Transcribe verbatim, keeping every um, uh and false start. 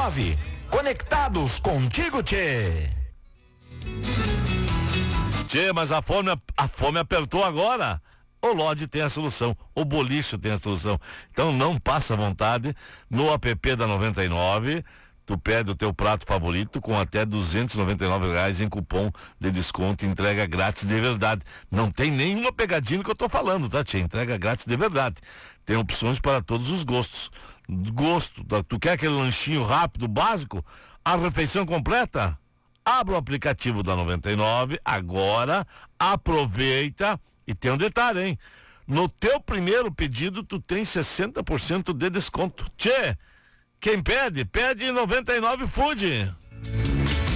nove. Conectados contigo, tchê. Tchê, mas a fome, a fome apertou agora. O Lodge tem a solução, o Bolicho tem a solução. Então não passa vontade. No app da noventa e nove, tu pede o teu prato favorito com até duzentos e noventa e nove reais em cupom de desconto, entrega grátis de verdade. Não tem nenhuma pegadinha que eu tô falando, tá, tia? Entrega grátis de verdade. Tem opções para todos os gostos. Gosto, tu quer aquele lanchinho rápido, básico? A refeição completa? Abra o aplicativo da noventa e nove agora, aproveita. E tem um detalhe, hein? No teu primeiro pedido, tu tem sessenta por cento de desconto. Tchê, quem pede, pede noventa e nove Food.